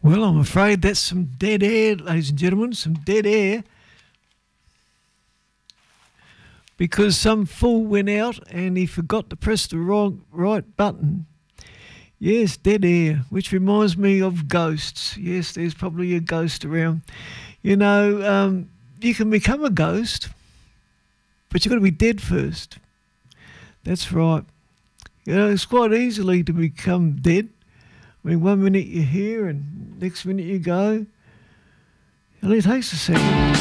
Well, I'm afraid that's some dead air, ladies and gentlemen, some dead air. Because some fool went out and he forgot to press the right button. Yes, dead air, which reminds me of ghosts. Yes, there's probably a ghost around. You know, you can become a ghost, but you've got to be dead first. That's right. You know, it's quite easily to become dead. I mean, 1 minute you're here and next minute you go. It only takes a second.